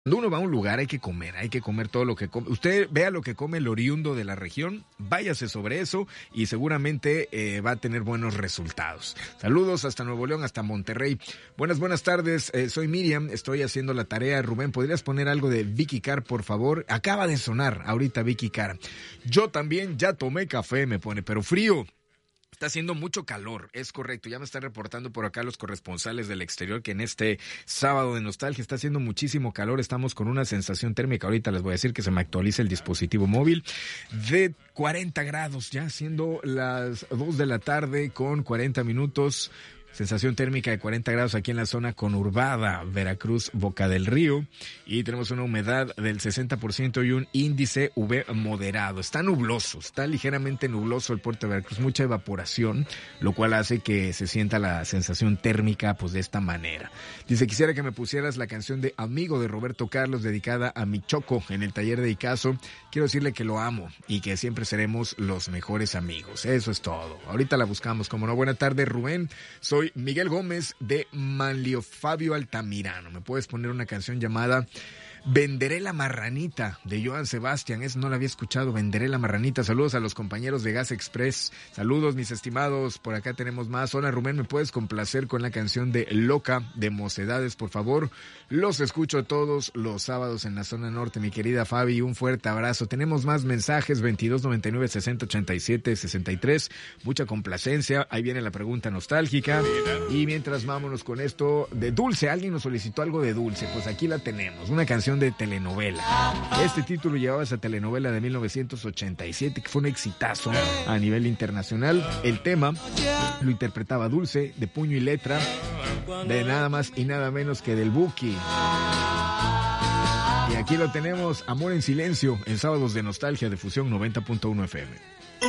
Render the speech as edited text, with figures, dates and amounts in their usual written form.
Cuando uno va a un lugar hay que comer todo lo que come. Usted vea lo que come el oriundo de la región, váyase sobre eso y seguramente va a tener buenos resultados. Saludos hasta Nuevo León, hasta Monterrey. Buenas tardes, soy Miriam, estoy haciendo la tarea. Rubén, ¿podrías poner algo de Vicky Carr, por favor? Acaba de sonar ahorita Vicky Carr. Yo también ya tomé café, me pone, pero frío. Está haciendo mucho calor, es correcto. Ya me están reportando por acá los corresponsales del exterior que en este sábado de nostalgia está haciendo muchísimo calor. Estamos con una sensación térmica, ahorita les voy a decir que se me actualice el dispositivo móvil, de 40 grados, ya siendo las 2 de la tarde con 40 minutos. Sensación térmica de 40 grados aquí en la zona conurbada, Veracruz, Boca del Río. Y tenemos una humedad del 60% y un índice UV moderado. Está nubloso, está ligeramente nubloso el puerto de Veracruz. Mucha evaporación, lo cual hace que se sienta la sensación térmica pues de esta manera. Dice, quisiera que me pusieras la canción de Amigo de Roberto Carlos, dedicada a mi Choco en el taller de Icazo. Quiero decirle que lo amo y que siempre seremos los mejores amigos. Eso es todo. Ahorita la buscamos, como no. Buena tarde, Rubén. Soy Miguel Gómez de Manlio Fabio Altamirano. ¿Me puedes poner una canción llamada Venderé la Marranita de Joan Sebastián? No la había escuchado, Venderé la Marranita. Saludos a los compañeros de Gas Express. Saludos, mis estimados. Por acá tenemos más. Hola, Rubén, ¿me puedes complacer con la canción de Loca de Mocedades, por favor? Los escucho todos los sábados en la zona norte, mi querida Fabi. Un fuerte abrazo. Tenemos más mensajes, 2299-6087-63. Mucha complacencia. Ahí viene la pregunta nostálgica. Y mientras vámonos con esto de Dulce. Alguien nos solicitó algo de Dulce. Pues aquí la tenemos. Una canción de telenovela. Este título llevaba esa telenovela de 1987 que fue un exitazo a nivel internacional. El tema lo interpretaba Dulce, de puño y letra, de nada más y nada menos que del Buki. Y aquí lo tenemos, Amor en Silencio, en Sábados de Nostalgia de Fusión 90.1 FM.